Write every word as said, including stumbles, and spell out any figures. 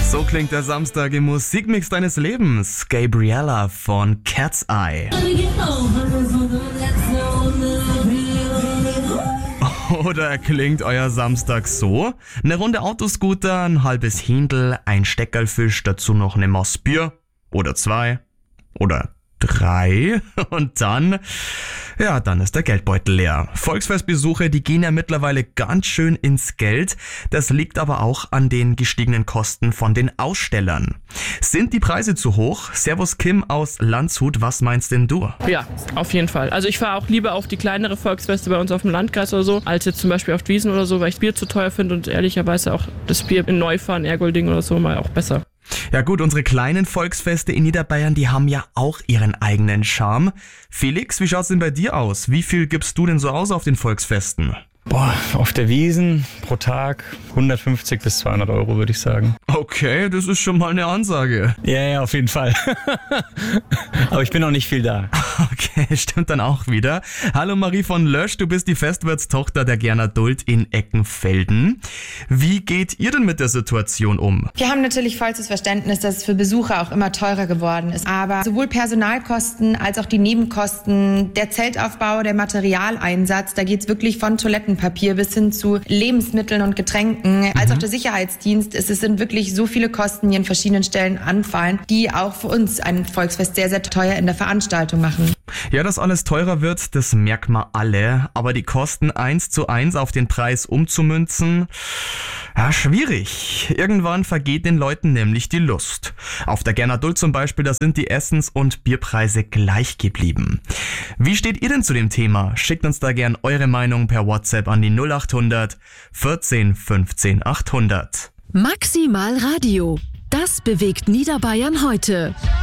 So klingt der Samstag im Musikmix deines Lebens. Gabriella von Cat's Eye. Oder klingt euer Samstag so? Eine Runde Autoscooter, ein halbes Händel, ein Steckerlfisch, dazu noch eine Maß Bier. Oder zwei. Oder drei. Und dann, ja, dann ist der Geldbeutel leer. Volksfestbesuche, die gehen ja mittlerweile ganz schön ins Geld. Das liegt aber auch an den gestiegenen Kosten von den Ausstellern. Sind die Preise zu hoch? Servus Kim aus Landshut, was meinst denn du? Ja, auf jeden Fall. Also ich fahre auch lieber auf die kleinere Volksfeste bei uns auf dem Landkreis oder so, als jetzt zum Beispiel auf Wiesn oder so, weil ich das Bier zu teuer finde und ehrlicherweise auch das Bier in Neufahren, Ergolding oder so mal auch besser. Ja gut, unsere kleinen Volksfeste in Niederbayern, die haben ja auch ihren eigenen Charme. Felix, wie schaut's denn bei dir aus? Wie viel gibst du denn so aus auf den Volksfesten? Boah, auf der Wiesn pro Tag hundertfünfzig bis zweihundert Euro, würde ich sagen. Okay, das ist schon mal eine Ansage. Ja, ja, auf jeden Fall. Aber ich bin noch nicht viel da. Okay, stimmt dann auch wieder. Hallo Marie von Lösch, du bist die Festwirtstochter der Gerner Duld in Eckenfelden. Wie geht ihr denn mit der Situation um? Wir haben natürlich vollstes Verständnis, dass es für Besucher auch immer teurer geworden ist. Aber sowohl Personalkosten als auch die Nebenkosten, der Zeltaufbau, der Materialeinsatz, da geht's wirklich von Toilettenpapier bis hin zu Lebensmitteln und Getränken, mhm. als auch der Sicherheitsdienst. Es sind wirklich so viele Kosten, die an verschiedenen Stellen anfallen, die auch für uns ein Volksfest sehr, sehr teuer in der Veranstaltung machen. Ja, dass alles teurer wird, das merken wir alle. Aber die Kosten eins zu eins auf den Preis umzumünzen, ja, schwierig. Irgendwann vergeht den Leuten nämlich die Lust. Auf der Gerner Duld zum Beispiel, da sind die Essens- und Bierpreise gleich geblieben. Wie steht ihr denn zu dem Thema? Schickt uns da gern eure Meinung per WhatsApp an die null acht hundert vierzehn fünfzehn achthundert. Maximal Radio. Das bewegt Niederbayern heute.